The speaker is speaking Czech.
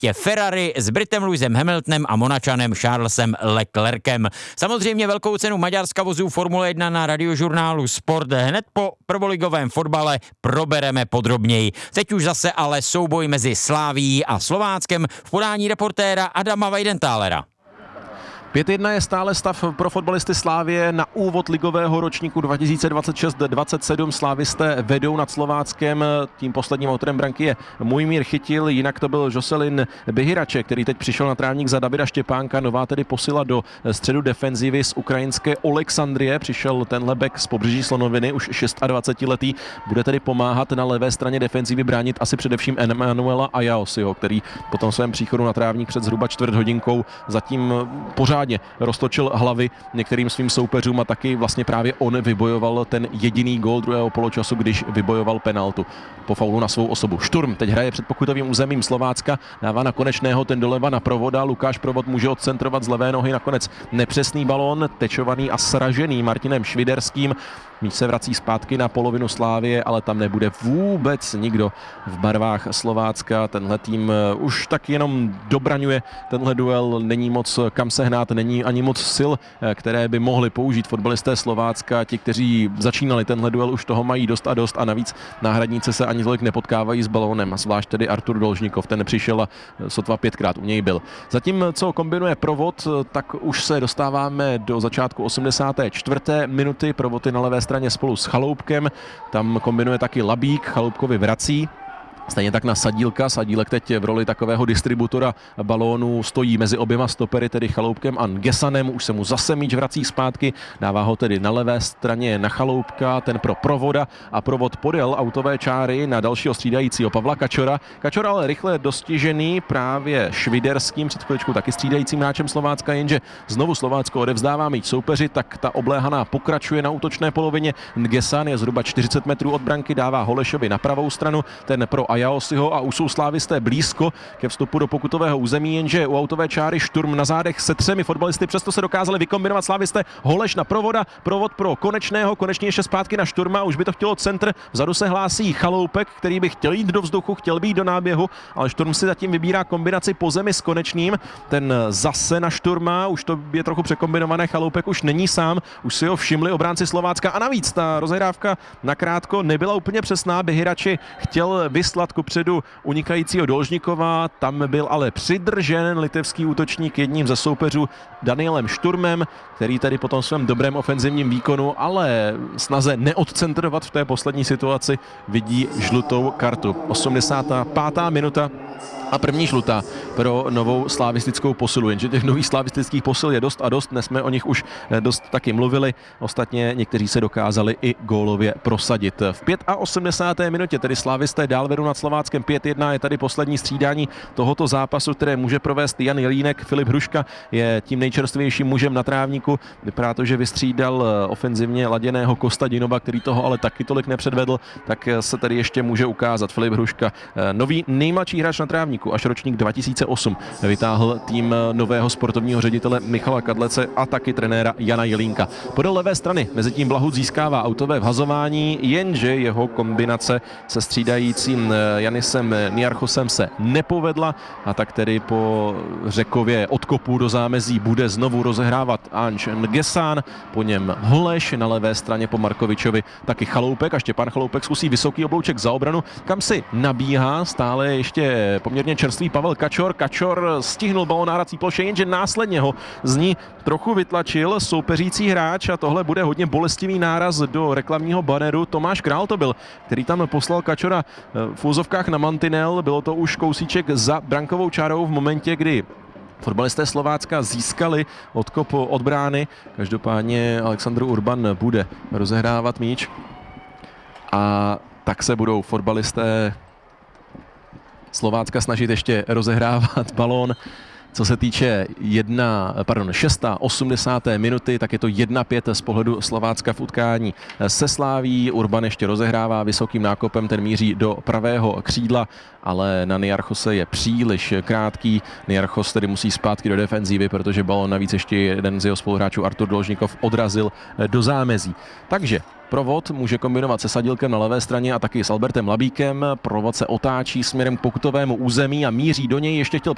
duetě Ferrari s Britem Lewisem Hamiltonem a Monačanem Charlesem Leclerkem. Samozřejmě velkou cenu Maďarska vozů Formule 1 na radiožurnálu Sport hned po prvoligovém fotbale probereme podrobněji. Teď už zase ale souboj mezi Slavií a Slováckem v podání reportéra Adama Weidenthalera. 5-1 je stále stav pro fotbalisty Slavie na úvod ligového ročníku 2026-27. Slávisté vedou nad Slováckem. Tím posledním autorem branky je Mujmír Chytil, jinak to byl Joselin Bihirače, který teď přišel na trávník za Davida Štěpánka. Nová tedy posila do středu defenzivy z ukrajinské Oleksandrie. Přišel tenhle bek z Pobřeží Slonoviny, už 26letý. Bude tedy pomáhat na levé straně defenzivy bránit asi především Emanuela Ayaosiho, který po tom svém příchodu na trávník před zhruba čtvrt hodinkou zatím pořád roztočil hlavy některým svým soupeřům a taky vlastně právě on vybojoval ten jediný gól druhého poločasu, když vybojoval penaltu po faulu na svou osobu. Šturm teď hraje před pokutovým územím Slovácka, dává na Konečného, ten doleva na Provoda, Lukáš Provod může odcentrovat z levé nohy, nakonec nepřesný balón, tečovaný a sražený Martinem Šviderským. Míč se vrací zpátky na polovinu Slávie, ale tam nebude vůbec nikdo v barvách Slovácka. Tenhle tým už tak jenom dobraňuje tenhle duel, není moc kam sehnat, není ani moc sil, které by mohli použít fotbalisté Slovácka. Ti, kteří začínali tenhle duel, už toho mají dost a navíc náhradníci se ani tolik nepotkávají s balónem, zvlášť tedy Artur Dolžnikov, ten přišel a sotva 5krát u něj byl. Zatím, co kombinuje Provod, tak už se dostáváme do začátku 84. minuty. Provod je na levé straně spolu s Chaloupkem, tam kombinuje taky Labík, Chaloupkovi vrací. Stejně tak na Sadílka. Sadílek teď v roli takového distributora balónu stojí mezi oběma stopery, tedy Chaloupkem a Ngesanem. Už se mu zase míč vrací zpátky, dává ho tedy na levé straně na Chaloupka, ten pro Provoda a Provod podjel autové čáry na dalšího střídajícího Pavla Kačora. Kačor ale rychle dostižený právě Šviderským, před chviličkou taky střídajícím hráčem Slovácka, jenže znovu Slovácko odevzdává míč soupeři, tak ta obléhaná pokračuje na útočné polovině. Ngesan je zhruba 40 metrů od branky, dává Holešovi na pravou stranu, ten pro Ayaosiho a už jsou slávisté blízko ke vstupu do pokutového území, jenže u autové čáry Šturm na zádech se 3 fotbalisty, přesto se dokázali vykombinovat slávisté. Holeš na Provoda, Provod pro Konečného, Konečný ještě zpátky na Šturma, už by to chtělo centr, vzadu se hlásí Chaloupek, který by chtěl jít do vzduchu, chtěl být do náběhu, ale Šturm si zatím vybírá kombinaci po zemi s Konečným, ten zase na Šturma, už to je trochu překombinované, Chaloupek už není sám, už si ho všimli obránci Slovácka a navíc ta rozehrávka nakrátko nebyla úplně přesná, Bihirači chtěl vyslat kupředu unikajícího Dolžnikova, tam byl ale přidržen litevský útočník jedním ze soupeřů Danielem Šturmem, který tedy po tom svém dobrém ofenzivním výkonu, ale snaze neodcentrovat v té poslední situaci vidí žlutou kartu. 85. minuta a první žlutá pro novou slavistickou posilu, jenže těch nových slavistických posil je dost a dost, dnes jsme o nich už dost taky mluvili, ostatně někteří se dokázali i gólově prosadit. V 85. minutě tedy slavisté dál vedou nad Slováckem 5-1, je tady poslední střídání tohoto zápasu, které může provést Jan Jelínek. Filip Hruška je tím nejčerstvějším mužem na trávníku, vypadá to, že vystřídal ofenzivně laděného Kostadinova, který toho ale taky tolik nepředvedl, tak se tady ještě může ukázat Filip Hruška, nový nejmladší hráč na trávníku. Až ročník 2008 vytáhl tým nového sportovního ředitele Michala Kadlece a taky trenéra Jana Jelínka. Podél levé strany mezitím Blahuc získává autové vhazování, jenže jeho kombinace se střídajícím Janisem Niarchosem se nepovedla a tak tedy po Řekově odkopu do zámezí bude znovu rozehrávat Anč Ngesan, po něm Holeš, na levé straně po Markovičovi taky Chaloupek a Štěpán Chaloupek zkusí vysoký oblouček za obranu, kam si nabíhá stále ještě poměrně čerstvý Pavel Kačor. Kačor stihnul balón na hrací ploše, jenže následně ho z ní trochu vytlačil soupeřící hráč a tohle bude hodně bolestivý náraz do reklamního baneru. Tomáš Král to byl, který tam poslal Kačora v úzovkách na mantinel. Bylo to už kousíček za brankovou čárou v momentě, kdy fotbalisté Slovácka získali odkop od brány. Každopádně Alexandr Urban bude rozehrávat míč a tak se budou fotbalisté Slovácka snažit ještě rozehrávat balón. Co se týče 6. 80. minuty, tak je to 1-5 z pohledu Slovácka v utkání se Slavií. Urban ještě rozehrává vysokým nákopem, ten míří do pravého křídla, ale na Niarchose je příliš krátký. Niarchos tedy musí zpátky do defenzívy, protože balón navíc ještě jeden z jeho spoluhráčů Artur Dolžnikov odrazil do zámezí. Takže Provod může kombinovat se Sadílkem na levé straně a taky s Albertem Labíkem. Provod se otáčí směrem k pokutovému území a míří do něj. Ještě chtěl